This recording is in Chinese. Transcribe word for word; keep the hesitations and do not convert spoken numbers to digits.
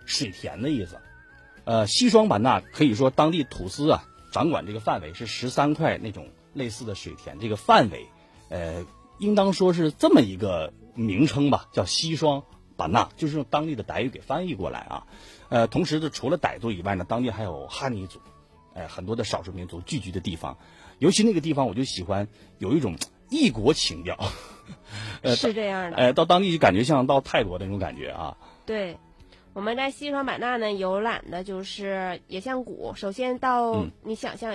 水田的意思。呃，西双版纳可以说当地土司啊掌管这个范围是十三块那种类似的水田，这个范围，呃，应当说是这么一个名称吧，叫西双版纳，就是用当地的傣语给翻译过来啊。呃，同时呢，除了傣族以外呢，当地还有哈尼族，哎、呃，很多的少数民族聚居的地方。尤其那个地方，我就喜欢有一种异国情调。 呃，是这样的。 哎、呃，到当地就感觉像到泰国的那种感觉啊。 对。我们在西双版纳呢游览的就是野象谷，首先到、嗯、你想象